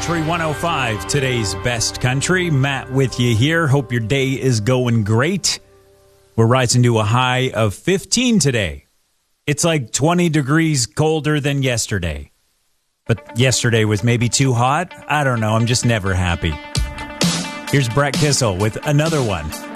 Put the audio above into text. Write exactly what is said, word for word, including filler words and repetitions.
Country one oh five, today's best country. Matt with you here. Hope your day is going great. We're rising to a high of fifteen today. It's like twenty degrees colder than yesterday. But yesterday was maybe too hot? I don't know. I'm just never happy. Here's Brett Kissel with another one.